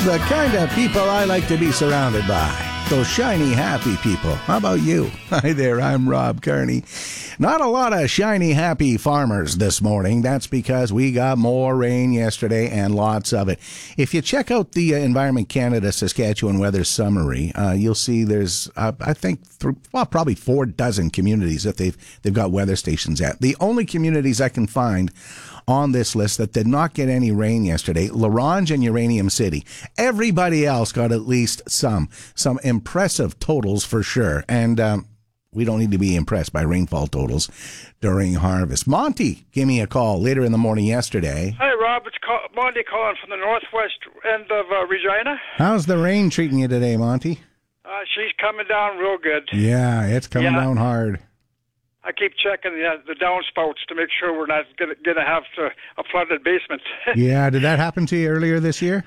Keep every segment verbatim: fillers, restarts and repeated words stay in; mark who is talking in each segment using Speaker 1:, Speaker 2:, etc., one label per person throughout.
Speaker 1: The kind of people I like to be surrounded by. Those shiny, happy people. How about you? Hi there, I'm Rob Kearney. Not a lot of shiny, happy farmers this morning. That's because we got more rain yesterday and lots of it. If you check out the uh, Environment Canada Saskatchewan Weather Summary, uh, you'll see there's, uh, I think, th- well, probably four dozen communities that they've they've got weather stations at. The only communities I can find on this list that did not get any rain yesterday, La Ronge and Uranium City. Everybody else got at least some. Some impressive totals for sure. And um, we don't need to be impressed by rainfall totals during harvest. Monty gave me a call later in the morning yesterday.
Speaker 2: Hi, Rob. It's call- Monty calling from the northwest end of uh, Regina.
Speaker 1: How's the rain treating you today, Monty?
Speaker 2: Uh, she's coming down real good.
Speaker 1: Yeah, it's coming
Speaker 2: Yeah.
Speaker 1: down hard.
Speaker 2: I keep checking the, the downspouts to make sure we're not going to have to, a flooded basement.
Speaker 1: Yeah, did that happen to you earlier this year?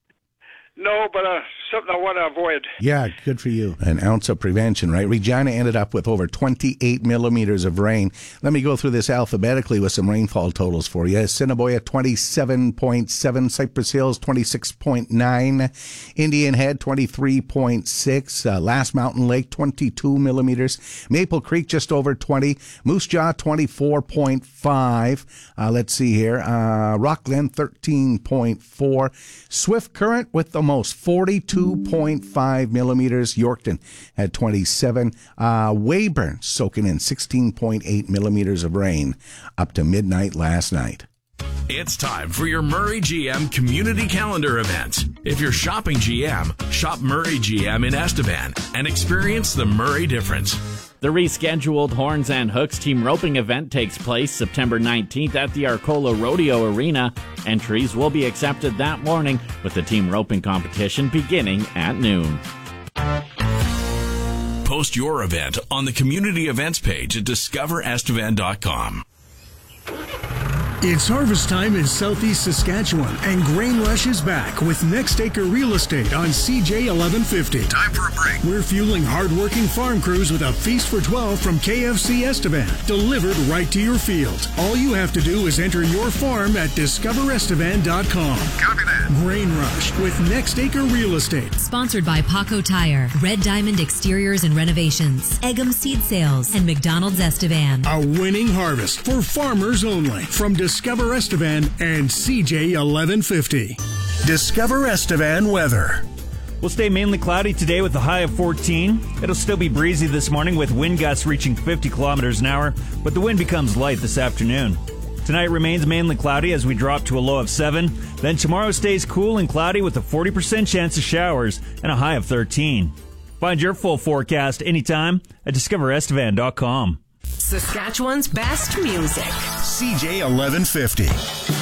Speaker 2: No, but uh, something I want to avoid.
Speaker 1: Yeah, good for you. An ounce of prevention, right? Regina ended up with over twenty-eight millimeters of rain. Let me go through this alphabetically with some rainfall totals for you. Assiniboia, twenty-seven point seven. Cypress Hills, twenty-six point nine. Indian Head, twenty-three point six. Uh, Last Mountain Lake, twenty-two millimeters. Maple Creek, just over twenty. Moose Jaw, twenty-four point five. Uh, let's see here. Uh, Rockland, thirteen point four. Swift Current with the most, forty-two point five millimeters. Yorkton had twenty-seven. Uh, Weyburn soaking in sixteen point eight millimeters of rain up to midnight last night.
Speaker 3: It's time for your Murray G M Community Calendar event. If you're shopping G M, shop Murray G M in Estevan and experience the Murray difference.
Speaker 4: The rescheduled Horns and Hooks team roping event takes place September nineteenth at the Arcola Rodeo Arena. Entries will be accepted that morning with the team roping competition beginning at noon.
Speaker 3: Post your event on the community events page at discover estevan dot com.
Speaker 5: It's harvest time in southeast Saskatchewan, and Grain Rush is back with Next Acre Real Estate on C J eleven fifty.
Speaker 6: Time for a break.
Speaker 5: We're fueling hardworking farm crews with a feast for twelve from K F C Estevan, delivered right to your field. All you have to do is enter your farm at discover estevan dot com.
Speaker 6: Copy that.
Speaker 5: Grain Rush with Next Acre Real Estate.
Speaker 7: Sponsored by Paco Tire, Red Diamond Exteriors and Renovations, Eggum Seed Sales, and McDonald's Estevan.
Speaker 5: A winning harvest for farmers only from Discover Estevan and C J eleven fifty. Discover Estevan weather.
Speaker 8: We'll stay mainly cloudy today with a high of fourteen. It'll still be breezy this morning with wind gusts reaching fifty kilometers an hour, but the wind becomes light this afternoon. Tonight remains mainly cloudy as we drop to a low of seven. Then tomorrow stays cool and cloudy with a forty percent chance of showers and a high of thirteen. Find your full forecast anytime at discover estevan dot com.
Speaker 9: Saskatchewan's best music.
Speaker 5: C J eleven fifty.